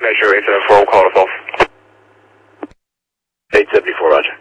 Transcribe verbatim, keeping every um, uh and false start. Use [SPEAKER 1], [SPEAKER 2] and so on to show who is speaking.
[SPEAKER 1] Measure eight seven four, we'll call us off.
[SPEAKER 2] eight seventy-four, roger.